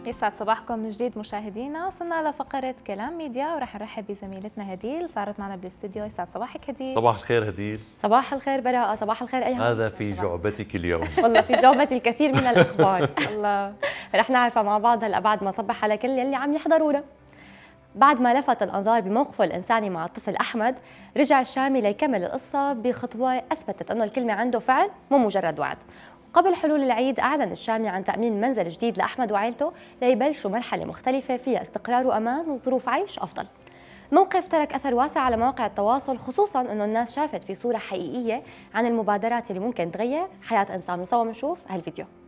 يسعد صباحكم من جديد مشاهدينا. وصلنا لفقرة كلام ميديا وراح نرحب بزميلتنا هديل صارت معنا بالاستوديو. يسعد صباحك هديل. صباح الخير هديل. صباح الخير براءة، صباح الخير أيها. هذا في جعبتك اليوم. والله في جعبتي الكثير من الأخبار. الله. رح نعرفها مع بعض هلا بعد ما صبح على كل يلي عم يحضرونا. بعد ما لفت الأنظار بموقفه الإنساني مع الطفل أحمد، رجع الشامي ليكمل القصة بخطوة أثبتت أنه الكلمة عنده فعل مو مجرد وعد. قبل حلول العيد أعلن الشامي عن تأمين منزل جديد لأحمد وعائلته ليبلشوا مرحلة مختلفة فيها استقرار وأمان وظروف عيش أفضل. الموقف ترك أثر واسع على مواقع التواصل، خصوصاً أنه الناس شافت في صورة حقيقية عن المبادرات اللي ممكن تغير حياة إنسان. وسوا بنشوف هالفيديو.